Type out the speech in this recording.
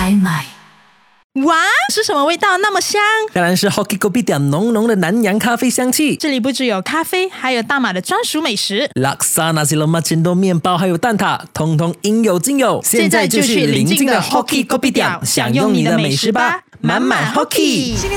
来买。 哇，是什么味道那么香？ 当然是 Hoki Kopi 点浓浓的南洋咖啡香气。 这里不只有咖啡，还有大马的专属美食。 Laksa Nasi Lemak Cendol 面包还有蛋挞，通通应有尽有。 现在就去邻近的 Hoki Kopi 点享用你的美食吧，满满 Hoki。